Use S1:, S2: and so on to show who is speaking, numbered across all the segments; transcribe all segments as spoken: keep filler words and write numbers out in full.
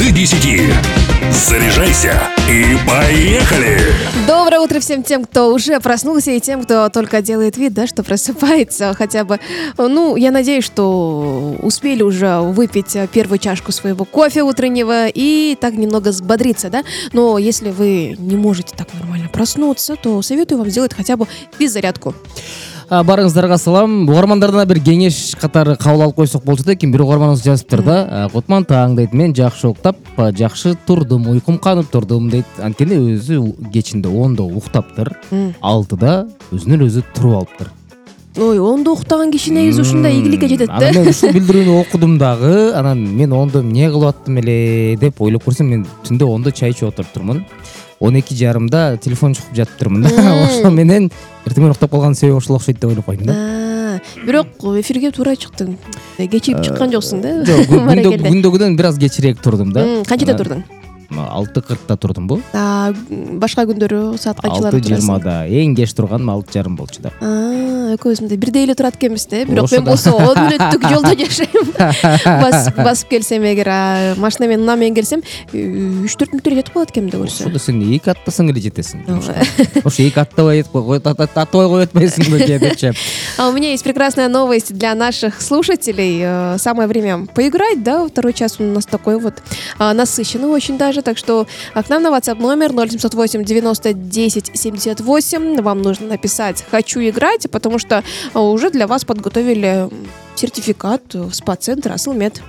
S1: до десяти. Заряжайся и поехали!
S2: Доброе утро всем тем, кто уже проснулся, и тем, кто только делает вид, да, что просыпается хотя бы. Ну, я надеюсь, что успели уже выпить первую чашку своего кофе утреннего и так немного взбодриться, да. Но если вы не можете так нормально проснуться, то советую вам сделать хотя бы физзарядку.
S3: Барыңыздарга салам. Угармандардан бир кеңеш катары кабыл алып койсок болчу да, экен бир угарманыбыз жазыптыр да. Кутман таң дейт, мен жакшы уктап, жакшы турдум, уйкум канып турдум дейт. Анткени өзү кечинде ондо уктаптыр, алтыда өзүнөн өзү туруп алыптыр.
S2: Ой, ондо уктаган киши негизи ушундай ийгиликке жетет да.
S3: Анан мен ушул билдирүүнү окудум дагы, анан мен ондо эмне кылып аттым эле деп ойлоп көрсөм, мен түндө ондо чай ичип отуруптурмун. он эки жарымда телефон чукуп жатыптырмын да. Ошо менен эртең уктап калган себеби ошол окшойт деп ойлоп койдум да.
S2: Бирок эфирге туура чыктың. Кечигип чыккан жоксуң да.
S3: Жок, күндөгүдөн бир аз кечирээк турдум да.
S2: Канчада турдуң?
S3: алты кыркта турдум бу.
S2: Башка күндөрү саат канчаларда турасың?
S3: алты жыйырмада. Эң кеч турганым алты жарым болчу да.
S2: Экөөбүз мындай бирдей эле турат экенбиз да. Бирок мен болсо он мүнөттүк жолдо жашайм. Басып келсем эгер машина менен унаа менен келсем, үч төрт мүнөттөр жетип калат экенмин да көрсө.
S3: Ошондо сен эки аттасаң эле жетесиң. Ошо эки аттабай этип кой, атабай коюп атпайсыңбы кээдечи.
S2: А у меня есть прекрасная новость для наших слушателей. Самое время поиграть, да, второй час у нас такой вот насыщенный очень даже. Так что к нам на WhatsApp номер ноль семьсот восемь девяносто десять семьдесят восемь. Вам нужно написать «Хочу играть», потому что уже для вас подготовили сертификат в спа-центр Асылмед.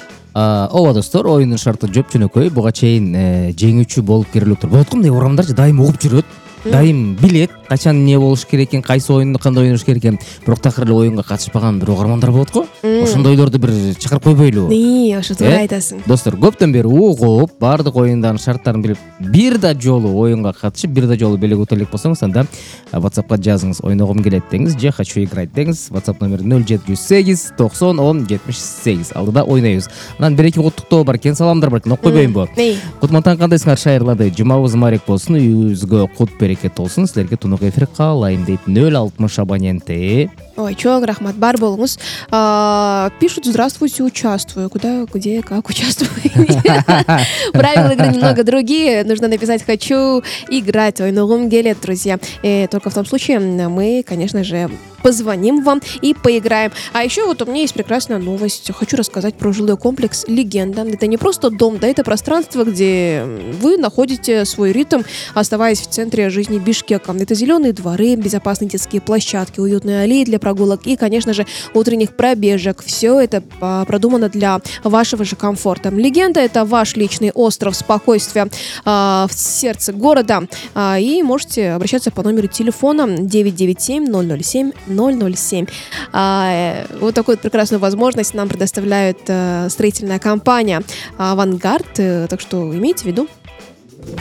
S3: Ооба достор, оюндун шарты жоп жөнөкөй. Буга чейин жеңүүчү болуп келип тур. Болот мындай урамдарчы дайым угуп жүрөт. Дайым билет качан эмне болуш керек экен, кайсы оюнду кандай ойнош керек экен. Бирок такыр эле оюнга катышпаган бир угармандар болот го. Ошондойлорду бир чакырып койбойлубу?
S2: Ии, ошо туура айтасың.
S3: Достор, көптөн бери угуп, баардык оюндардын шарттарын билип, бир да жолу оюнга катышып, бир да жолу белек утулек болсоңуз, анда WhatsAppка жазыңыз, ойногум келет деңиз, же хочу играть деңиз. WhatsApp номери ноль жети жүз сегиз токсон он жетимиш сегиз. Алдыда ойнойбуз. Анан бир эки куттуктоо бар экен, саламдар бар экен, окуй койбоймбу?
S2: Кутман
S3: таң кандайсыңар шайырларды? Жумабыз марек болсун, үйүбүзгө кут берекет болсун. Силерге тунук эфир каалайм дейт нөл алтымыш абоненти.
S2: Ой, чок, рахмат, бар болуңуз. Пишут: здравствуйте, участвую. Куда, где, как участвуете? Правила игры немного другие. Нужно написать «хочу играть». Ойногум келет, друзья. И только в том случае мы, конечно же, позвоним вам и поиграем. А еще вот у меня есть прекрасная новость. Хочу рассказать про жилой комплекс «Легенда». Это не просто дом, да, это пространство, где вы находите свой ритм, оставаясь в центре жизни Бишкека. Это зеленые дворы, безопасные детские площадки, уютные аллеи для прогулок и, конечно же, утренних пробежек. Все это продумано для вашего же комфорта. «Легенда» — это ваш личный остров спокойствия в сердце города. И можете обращаться по номеру телефона девять девять семь ноль ноль семь ноль ноль семь. Вот такую прекрасную возможность нам предоставляет строительная компания «Авангард». Так что имейте в виду.